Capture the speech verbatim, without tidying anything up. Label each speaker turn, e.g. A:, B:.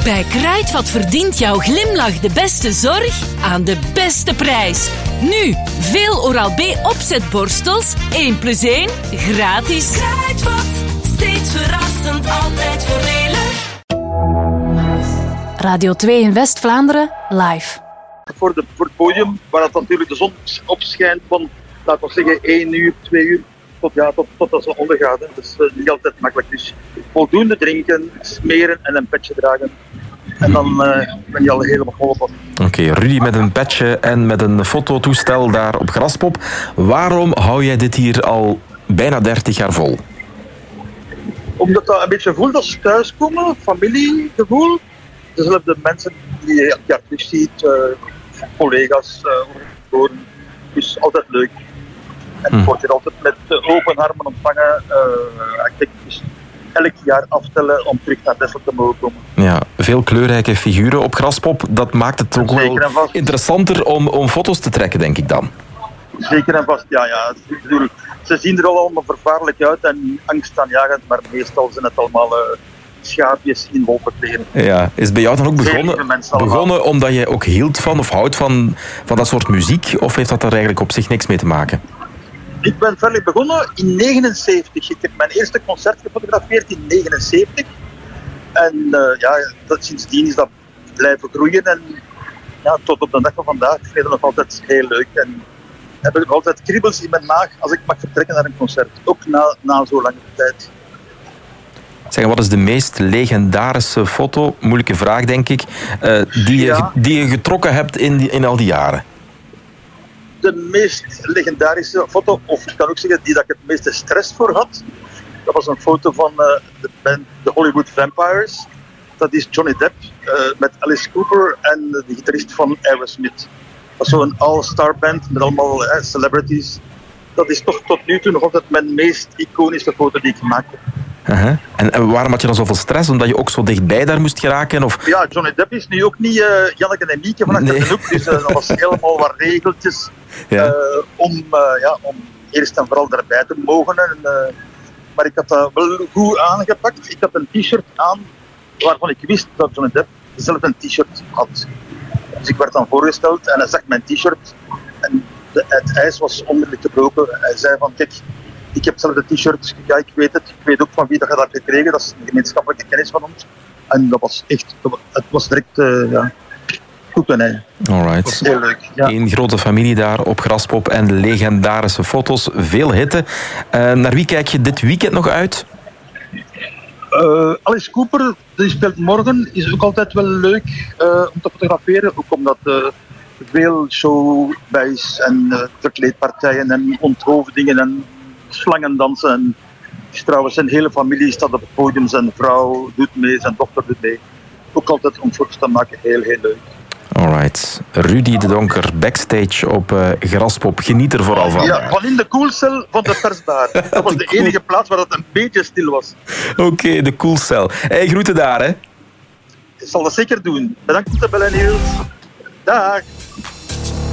A: Bij Kruidvat verdient jouw glimlach de beste zorg aan de beste prijs. Nu, veel Oral-B opzetborstels, één plus één, gratis.
B: Kruidvat, steeds verrassend, altijd voordelig.
C: Radio twee in West-Vlaanderen, live.
D: Voor, de, voor het podium, waar het natuurlijk de zon opschijnt van, laten we zeggen, één uur, twee uur, tot, ja, tot, tot dat ze ondergaat. Hè. Dat is uh, niet altijd makkelijk. Dus voldoende drinken, smeren en een petje dragen. En dan uh, ben je al helemaal geholpen.
E: Oké, okay, Rudy met een petje en met een fototoestel daar op Graspop. Waarom hou jij dit hier al bijna dertig jaar vol?
D: Omdat dat een beetje voelt als thuiskomen, familiegevoel. Dezelfde mensen die je elk jaar terug ziet, uh, collega's, uh, dus altijd leuk. En ik word hier altijd met open armen ontvangen. Uh, ik denk dus elk jaar aftellen om terug naar Texel te mogen komen.
E: Ja, veel kleurrijke figuren op Graspop. Dat maakt het ook wel interessanter om, om foto's te trekken, denk ik dan.
D: Zeker en vast, ja. ja. Ik bedoel, ze zien er al allemaal vervaarlijk uit en angstaanjagend, maar meestal zijn het allemaal uh, schaapjes in wolpenkleren.
E: Ja, is het bij jou dan ook begonnen, begonnen omdat je ook hield van of houdt van, van dat soort muziek? Of heeft dat er eigenlijk op zich niks mee te maken?
D: Ik ben verder begonnen in negenenzeventig. Ik heb mijn eerste concert gefotografeerd in negenenzeventig. En uh, ja, dat, sindsdien is dat blijven groeien. En ja, tot op de dag van vandaag vind ik het nog altijd heel leuk. En heb ik nog altijd kriebels in mijn maag als ik mag vertrekken naar een concert. Ook na, na zo'n lange tijd.
E: Zeg, wat is de meest legendarische foto, moeilijke vraag denk ik, uh, die, je, ja. die je getrokken hebt in, die, in al die jaren?
D: De meest legendarische foto, of ik kan ook zeggen die dat ik het meeste stress voor had, dat was een foto van uh, de band The Hollywood Vampires. Dat is Johnny Depp uh, met Alice Cooper en de gitarist van Aerosmith. Dat is zo'n all-star band met allemaal uh, celebrities. Dat is toch tot nu toe nog altijd mijn meest iconische foto die ik gemaakt heb.
E: Uh-huh. En, en waarom had je dan zoveel stress? Omdat je ook zo dichtbij daar moest geraken? Of...
D: Ja, Johnny Depp is nu ook niet uh, Janneke en Mieke van achter nee. de hoek. Dus uh, dat was helemaal wat regeltjes ja. uh, om, uh, ja, om eerst en vooral daarbij te mogen. En, uh, maar ik had dat wel goed aangepakt. Ik had een t-shirt aan waarvan ik wist dat Johnny Depp zelf een t-shirt had. Dus ik werd dan voorgesteld en hij zag mijn t-shirt. En de, het ijs was onmiddellijk gebroken. Hij zei van, kijk, ik heb zelf de t-shirt, ja, ik weet het. Ik weet ook van wie dat je dat hebt gekregen. Dat is een gemeenschappelijke kennis van ons. En dat was echt, het was direct, uh, ja, goed en hij.
E: Alright.
D: Dat was heel leuk. Ja.
E: Eén grote familie daar op Graspop en legendarische foto's, veel hitte. Uh, naar wie kijk je dit weekend nog uit?
D: Uh, Alice Cooper, die speelt morgen, is ook altijd wel leuk uh, om te fotograferen. Ook omdat uh, veel show bij is en uh, verkleedpartijen en onthoofdingen en slangendansen. En dus trouwens, zijn hele familie staat op het podium. Zijn vrouw doet mee, zijn dochter doet mee. Ook altijd om foto's te maken, heel, heel leuk.
E: Alright. Rudy de Donker, backstage op uh, Graspop. Geniet er vooral van.
D: Ja, van in de koelcel van de persbar. Dat was de, de enige plaats waar het een beetje stil was.
E: Oké, okay, de koelcel. Hey, groeten daar, hè.
D: Ik zal dat zeker doen. Bedankt voor de bellen, Niels. Dag.